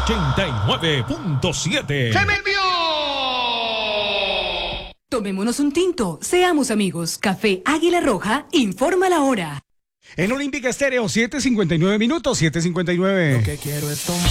89.7. ¡Se me envió! Tomémonos un tinto, seamos amigos. Café Águila Roja informa la hora. En Olímpica Estéreo, 7:59 minutos, 7:59. Lo que quiero es tomar.